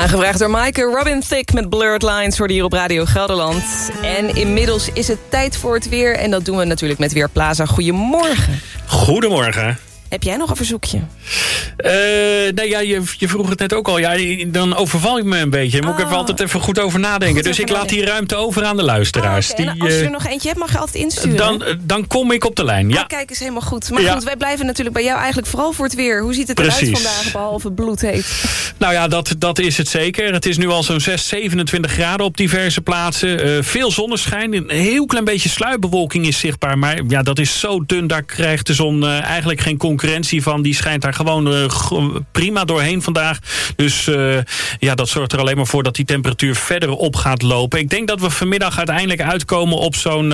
Aangevraagd door Maaike. Robin Thicke met Blurred Lines hoorde hier op Radio Gelderland. En inmiddels is het tijd voor het weer. En dat doen we natuurlijk met Weerplaza. Goedemorgen. Goedemorgen. Heb jij nog een verzoekje? Nee, ja, je vroeg het net ook al. Ja, dan overval je me een beetje. Daar moet ik even altijd even goed over nadenken. Dus ik laat die ruimte over aan de luisteraars. Okay. Als je er nog eentje hebt, mag je altijd insturen. Dan kom ik op de lijn, ja. Kijk, is helemaal goed. Maar goed, wij blijven natuurlijk bij jou eigenlijk vooral voor het weer. Hoe ziet het eruit vandaag, behalve bloedheet? Nou ja, dat is het zeker. Het is nu al zo'n 27 graden op diverse plaatsen. Veel zonneschijn. Een heel klein beetje sluierbewolking is zichtbaar. Maar ja, dat is zo dun. Daar krijgt de zon eigenlijk geen concurrentie van. Die schijnt daar gewoon prima doorheen vandaag. Dus ja, dat zorgt er alleen maar voor dat die temperatuur verder op gaat lopen. Ik denk dat we vanmiddag uiteindelijk uitkomen op zo'n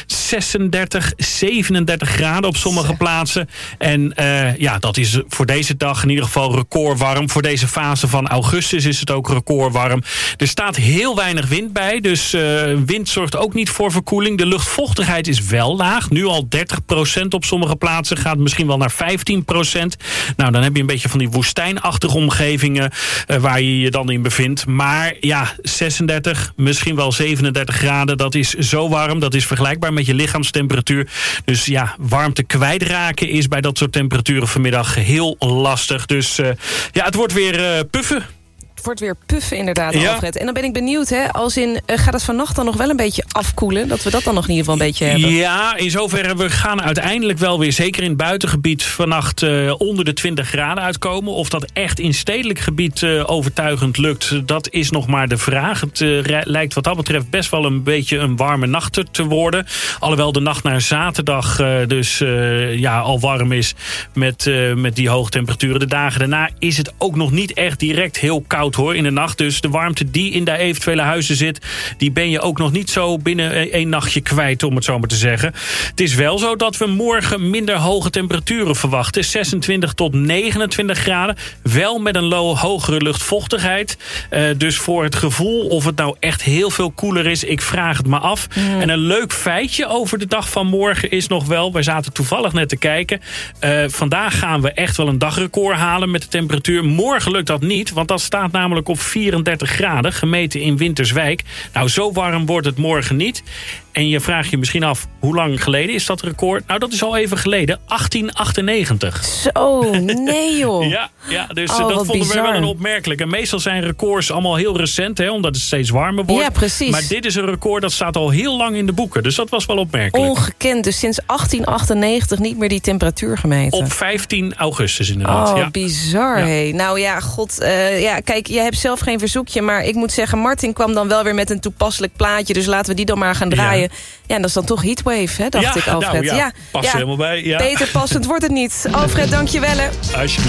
36, 37 graden op sommige plaatsen. En ja, dat is voor deze dag in ieder geval recordwarm. Voor deze fase van augustus is het ook recordwarm. Er staat heel weinig wind bij, dus wind zorgt ook niet voor verkoeling. De luchtvochtigheid is wel laag. Nu al 30% op sommige plaatsen, gaat misschien wel naar 15%. Nou, dan heb je een beetje van die woestijnachtige omgevingen waar je je dan in bevindt. Maar ja, 36, misschien wel 37 graden, dat is zo warm. Dat is vergelijkbaar met je lichaamstemperatuur. Dus ja, warmte kwijtraken is bij dat soort temperaturen vanmiddag heel lastig. Dus ja, het wordt weer puffen. Het wordt weer puffen inderdaad, Alfred. En dan ben ik benieuwd, gaat het vannacht dan nog wel een beetje afkoelen? Dat we dat dan nog in ieder geval een beetje hebben? Ja, in zoverre, we gaan uiteindelijk wel weer, zeker in het buitengebied, vannacht onder de 20 graden uitkomen. Of dat echt in stedelijk gebied overtuigend lukt, dat is nog maar de vraag. Het lijkt wat dat betreft best wel een beetje een warme nacht te worden. Alhoewel de nacht naar zaterdag al warm is met die hoge temperaturen. De dagen daarna is het ook nog niet echt direct heel koud in de nacht. Dus de warmte die in de eventuele huizen zit, die ben je ook nog niet zo binnen één nachtje kwijt, om het zo maar te zeggen. Het is wel zo dat we morgen minder hoge temperaturen verwachten. 26 tot 29 graden. Wel met een hogere luchtvochtigheid. Dus voor het gevoel of het nou echt heel veel koeler is, ik vraag het maar af. En een leuk feitje over de dag van morgen is nog wel, wij zaten toevallig net te kijken. Vandaag gaan we echt wel een dagrecord halen met de temperatuur. Morgen lukt dat niet, want dat staat namelijk op 34 graden, gemeten in Winterswijk. Nou, zo warm wordt het morgen niet. En je vraagt je misschien af, hoe lang geleden is dat record? Nou, dat is al even geleden, 1898. Zo, nee joh. ja, dus dat vonden we wel een opmerkelijk. En meestal zijn records allemaal heel recent, omdat het steeds warmer wordt. Ja, precies. Maar dit is een record dat staat al heel lang in de boeken. Dus dat was wel opmerkelijk. Ongekend, dus sinds 1898 niet meer die temperatuur gemeten. Op 15 augustus inderdaad. Oh, bizar. Ja. Hey. Nou ja, god. Kijk, je hebt zelf geen verzoekje, maar ik moet zeggen, Martin kwam dan wel weer met een toepasselijk plaatje. Dus laten we die dan maar gaan draaien. Ja, en dat is dan toch Heatwave, dacht ik, Alfred. Nou, past er helemaal bij. Ja. Beter passend wordt het niet. Alfred, dank je wel. Alsjeblieft.